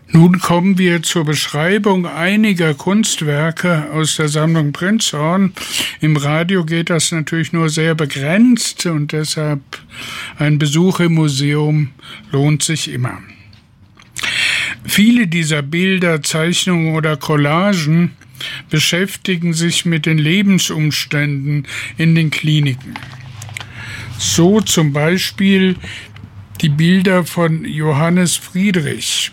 Nun kommen wir zur Beschreibung einiger Kunstwerke aus der Sammlung Prinzhorn. Im Radio geht das natürlich nur sehr begrenzt und deshalb ein Besuch im Museum lohnt sich immer. Viele dieser Bilder, Zeichnungen oder Collagen beschäftigen sich mit den Lebensumständen in den Kliniken. So zum Beispiel die Bilder von Johannes Friedrich.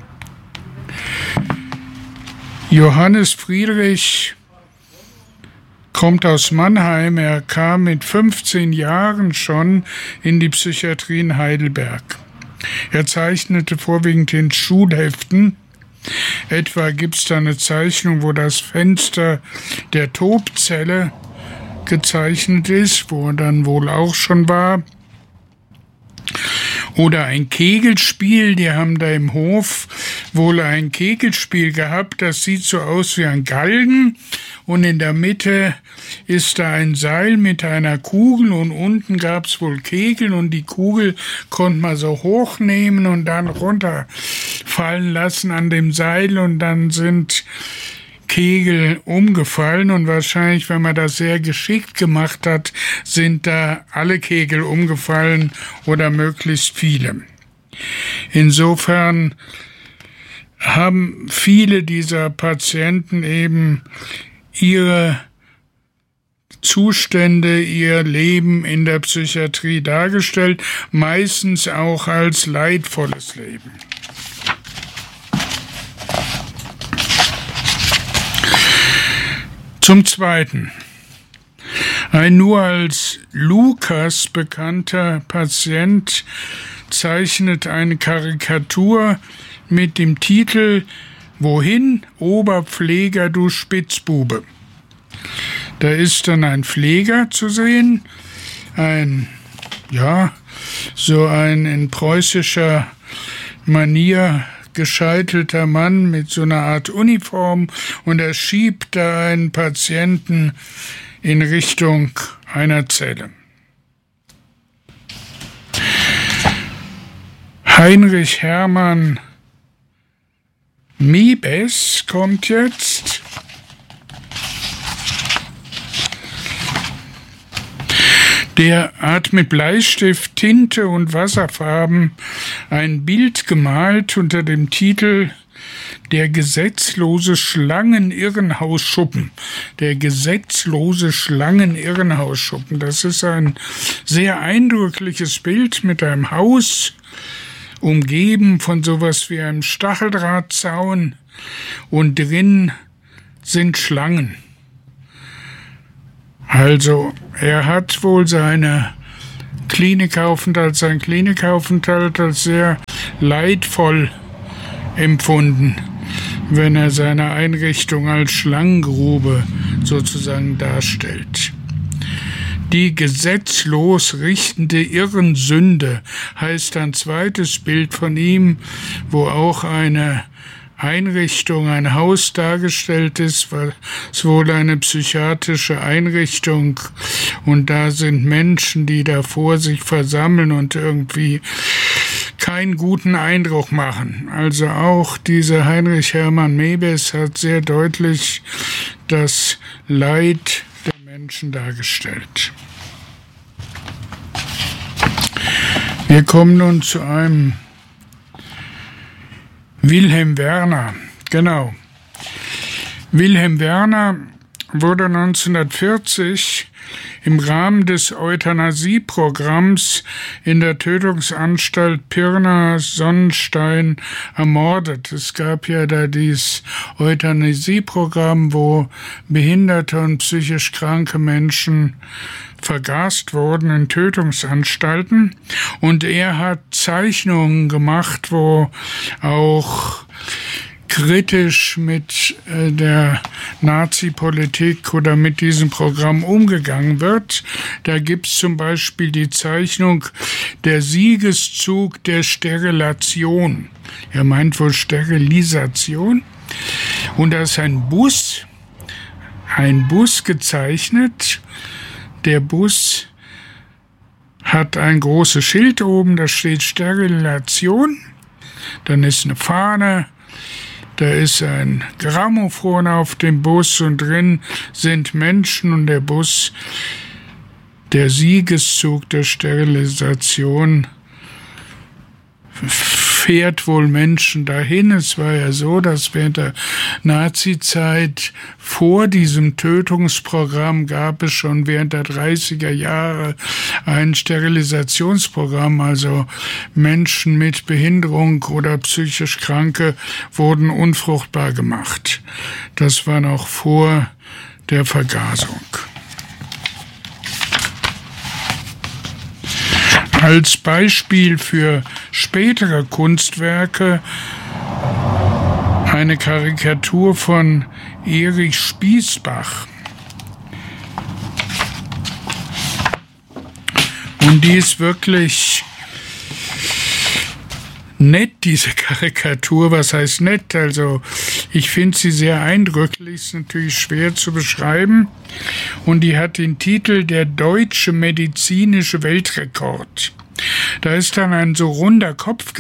Johannes Friedrich kommt aus Mannheim. Er kam mit 15 Jahren schon in die Psychiatrie in Heidelberg. Er zeichnete vorwiegend in Schulheften. Etwa gibt es da eine Zeichnung, wo das Fenster der Tobzelle gezeichnet ist, wo er dann wohl auch schon war. Oder ein Kegelspiel, die haben da im Hof wohl ein Kegelspiel gehabt, das sieht so aus wie ein Galgen und in der Mitte ist da ein Seil mit einer Kugel und unten gab es wohl Kegel und die Kugel konnte man so hochnehmen und dann runterfallen lassen an dem Seil und dann sind Kegel umgefallen und wahrscheinlich, wenn man das sehr geschickt gemacht hat, sind da alle Kegel umgefallen oder möglichst viele. Insofern haben viele dieser Patienten eben ihre Zustände, ihr Leben in der Psychiatrie dargestellt, meistens auch als leidvolles Leben. Zum Zweiten, ein nur als Lukas bekannter Patient zeichnet eine Karikatur mit dem Titel ¡Wohin, Oberpfleger, du Spitzbube! Da ist dann ein Pfleger zu sehen, ein in preußischer Manier gescheitelter Mann mit so einer Art Uniform und er schiebt da einen Patienten in Richtung einer Zelle. Heinrich Hermann Mebes kommt jetzt. Der hat mit Bleistift, Tinte und Wasserfarben ein Bild gemalt unter dem Titel »Der gesetzlose Schlangenirrenhausschuppen«. Der gesetzlose Schlangenirrenhausschuppen. Das ist ein sehr eindrückliches Bild mit einem Haus, umgeben von sowas wie einem Stacheldrahtzaun und drin sind Schlangen. Also, er hat wohl seinen Klinikaufenthalt als sehr leidvoll empfunden, wenn er seine Einrichtung als Schlangengrube sozusagen darstellt. Die gesetzlos richtende Irrensünde heißt ein zweites Bild von ihm, wo auch eine Einrichtung, ein Haus dargestellt ist, weil es wohl eine psychiatrische Einrichtung und da sind Menschen, die da vor sich versammeln und irgendwie keinen guten Eindruck machen. Also auch dieser Heinrich Hermann Mebes hat sehr deutlich das Leid der Menschen dargestellt. Wir kommen nun zu einem Wilhelm Werner, genau. Wilhelm Werner wurde 1940 im Rahmen des Euthanasieprogramms in der Tötungsanstalt Pirna-Sonnenstein ermordet. Es gab ja da dieses Euthanasieprogramm, wo behinderte und psychisch kranke Menschen vergast wurden in Tötungsanstalten. Und er hat Zeichnungen gemacht, wo auch kritisch mit der Nazi-Politik oder mit diesem Programm umgegangen wird. Da gibt's zum Beispiel die Zeichnung Der Siegeszug der Sterilation. Er meint wohl Sterilisation. Und da ist ein Bus gezeichnet. Der Bus hat ein großes Schild oben, da steht Sterilation. Dann ist eine Fahne Da ist ein Grammophon auf dem Bus und drin sind Menschen und der Bus, der Siegeszug der Sterilisation, fährt wohl Menschen dahin. Es war ja so, dass während der Nazizeit vor diesem Tötungsprogramm gab es schon während der 30er Jahre ein Sterilisationsprogramm, also Menschen mit Behinderung oder psychisch Kranke wurden unfruchtbar gemacht. Das war noch vor der Vergasung. Als Beispiel für spätere Kunstwerke eine Karikatur von Erich Spießbach. Und die ist wirklich nett, diese Karikatur. Was heißt nett? Also ich finde sie sehr eindrücklich, ist natürlich schwer zu beschreiben. Und die hat den Titel Der deutsche medizinische Weltrekord. Da ist dann ein so runder Kopf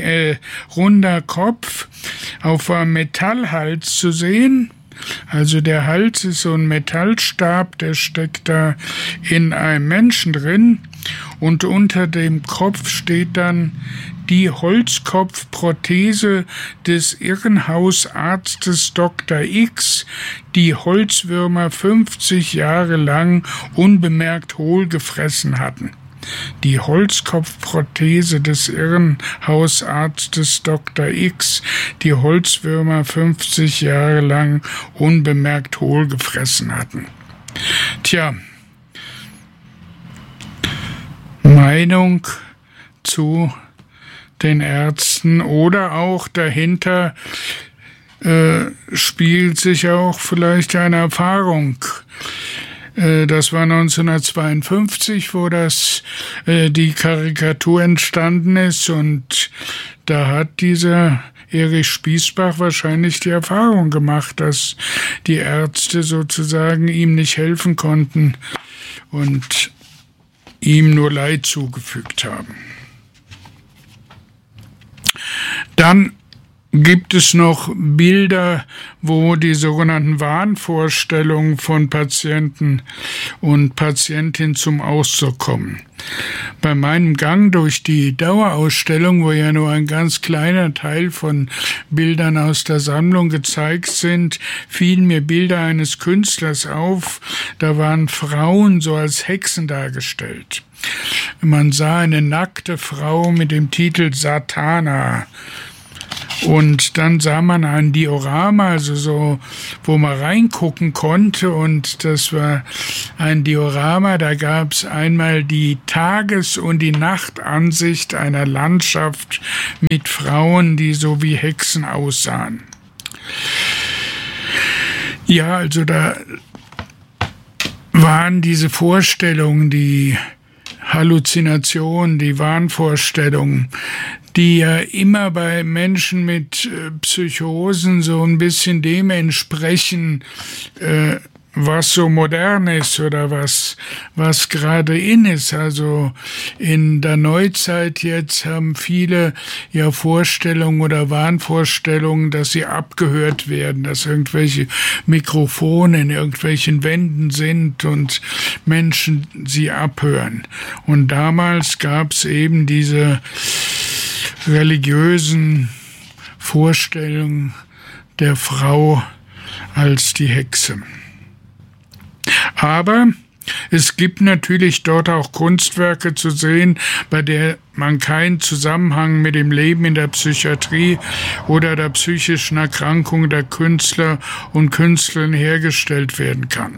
auf einem Metallhals zu sehen. Also der Hals ist so ein Metallstab, der steckt da in einem Menschen drin. Und unter dem Kopf steht dann die Holzkopfprothese des Irrenhausarztes Dr. X, die Holzwürmer 50 Jahre lang unbemerkt hohl gefressen hatten. Die Holzkopfprothese des Irrenhausarztes Dr. X, die Holzwürmer 50 Jahre lang unbemerkt hohl gefressen hatten. Tja, Meinung zu den Ärzten oder auch dahinter spielt sich auch vielleicht eine Erfahrung. Das war 1952, wo die Karikatur entstanden ist, und da hat dieser Erich Spießbach wahrscheinlich die Erfahrung gemacht, dass die Ärzte sozusagen ihm nicht helfen konnten und ihm nur Leid zugefügt haben. Dann gibt es noch Bilder, wo die sogenannten Wahnvorstellungen von Patienten und Patientinnen zum Ausdruck kommen. Bei meinem Gang durch die Dauerausstellung, wo ja nur ein ganz kleiner Teil von Bildern aus der Sammlung gezeigt sind, fielen mir Bilder eines Künstlers auf. Da waren Frauen so als Hexen dargestellt. Man sah eine nackte Frau mit dem Titel Satana. Und dann sah man ein Diorama, also so, wo man reingucken konnte, und das war ein Diorama, da gab es einmal die Tages- und die Nachtansicht einer Landschaft mit Frauen, die so wie Hexen aussahen. Ja, also da waren diese Vorstellungen, die Halluzinationen, die Wahnvorstellungen, die ja immer bei Menschen mit Psychosen so ein bisschen dem entsprechen, was so modern ist oder was gerade in ist. Also in der Neuzeit jetzt haben viele ja Vorstellungen oder Wahnvorstellungen, dass sie abgehört werden, dass irgendwelche Mikrofone in irgendwelchen Wänden sind und Menschen sie abhören. Und damals gab es eben diese religiösen Vorstellungen der Frau als die Hexe. Aber es gibt natürlich dort auch Kunstwerke zu sehen, bei der man keinen Zusammenhang mit dem Leben in der Psychiatrie oder der psychischen Erkrankung der Künstler und Künstlerinnen hergestellt werden kann.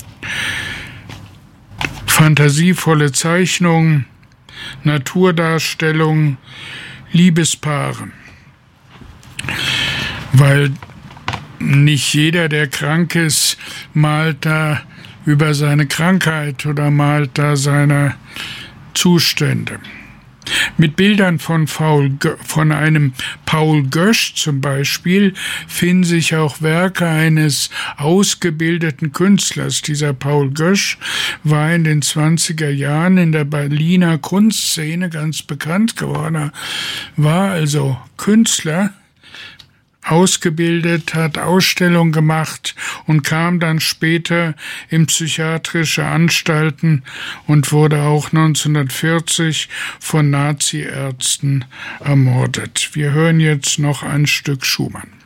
Fantasievolle Zeichnungen, Naturdarstellungen, Liebespaare. Weil nicht jeder, der krank ist, malt da über seine Krankheit oder malt da seine Zustände. Mit Bildern von einem Paul Gösch zum Beispiel finden sich auch Werke eines ausgebildeten Künstlers. Dieser Paul Gösch war in den 20er Jahren in der Berliner Kunstszene ganz bekannt geworden. Er war also Künstler ausgebildet, hat Ausstellung gemacht und kam dann später in psychiatrische Anstalten und wurde auch 1940 von Naziärzten ermordet. Wir hören jetzt noch ein Stück Schumann.